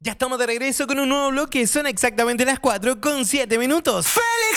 Ya estamos de regreso con un nuevo bloque. Son exactamente las 4:07. ¡Félix!